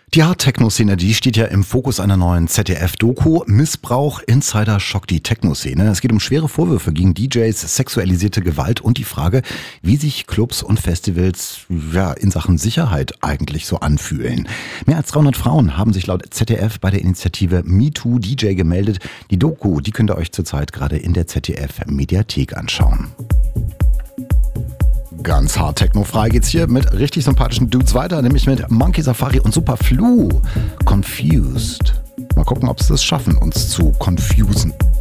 Die Hard-Techno-Szene, die steht ja im Fokus einer neuen ZDF-Doku. Missbrauch, Insider schockt die Techno-Szene. Es geht um schwere Vorwürfe gegen DJs, sexualisierte Gewalt und die Frage, wie sich Clubs und Festivals in Sachen Sicherheit eigentlich so anfühlen. Mehr als 300 Frauen haben sich laut ZDF bei der Initiative MeToo DJ gemeldet. Die Doku, die könnt ihr euch zurzeit gerade in der ZDF-Mediathek anschauen. Ganz hart technofrei geht's hier mit richtig sympathischen Dudes weiter, nämlich mit Monkey Safari und Superflu. Confused. Mal gucken, ob sie es schaffen, uns zu confusen.